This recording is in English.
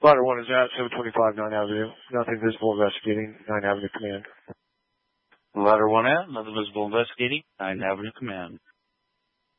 Ladder 1 is at 725 9 Avenue. Nothing visible investigating 9 Avenue Command. Ladder 1 at, nothing visible investigating 9 Avenue Command.